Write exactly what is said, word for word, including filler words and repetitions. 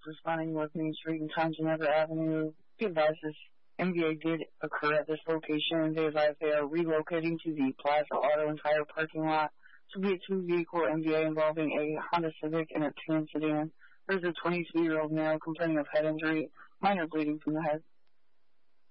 responding North Main Street and Tom Ginevra Avenue. Be advised this M V A did occur at this location. They advise they are relocating to the Plaza Auto and Tire parking lot to be a two-vehicle M V A involving a Honda Civic and a Tucson sedan. There's a twenty-two-year-old male complaining of head injury, minor bleeding from the head.